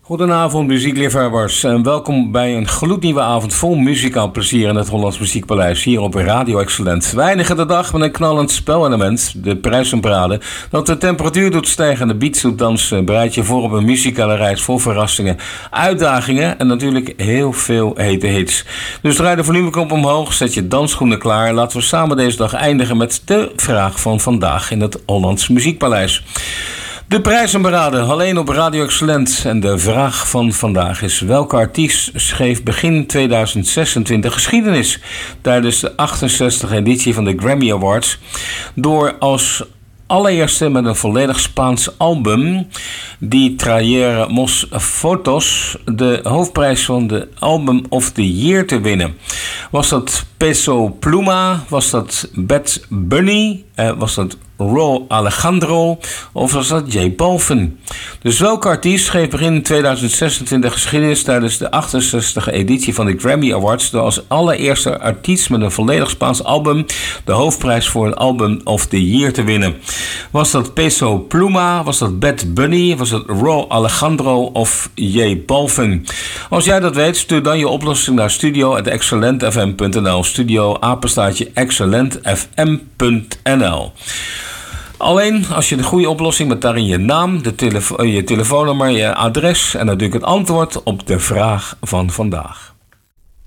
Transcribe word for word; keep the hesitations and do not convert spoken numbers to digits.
Goedenavond muziekliefhebbers en welkom bij een gloednieuwe avond vol muzikaal plezier in het Hollands Muziekpaleis hier op Radio Excellent. We eindigen de dag met een knallend spelelement, de prijzenparade, dat de temperatuur doet stijgen en de beats doet dansen. Bereid je voor op een muzikale reis vol verrassingen, uitdagingen en natuurlijk heel veel hete hits. Dus draai de volumeknop omhoog, zet je dansschoenen klaar. Laten we samen deze dag eindigen met de vraag van vandaag in het Hollands Muziekpaleis. De prijzenparade alleen op Radio Excellent. En de vraag van vandaag is: welke artiest schreef begin tweeduizend zesentwintig geschiedenis tijdens de achtenzestigste editie van de Grammy Awards door als allereerste met een volledig Spaans album, Die Traer Mos Fotos, de hoofdprijs van de Album of the Year te winnen? Was dat Peso Pluma? Was dat Bad Bunny? Uh, was dat Raul Alejandro? Of was dat J Balvin? Dus welke artiest schreef begin tweeduizend zesentwintig geschiedenis tijdens de achtenzestigste editie van de Grammy Awards door als allereerste artiest met een volledig Spaans album de hoofdprijs voor een Album of the Year te winnen? Was dat Peso Pluma? Was dat Bad Bunny? Was dat Raul Alejandro of J Balvin? Als jij dat weet, stuur dan je oplossing naar studio at excellent f m punt n l. Studio apenstaartje excellent f m punt n l. Alleen als je de goede oplossing met daarin je naam, de telefo- je telefoonnummer, je adres en natuurlijk het antwoord op de vraag van vandaag.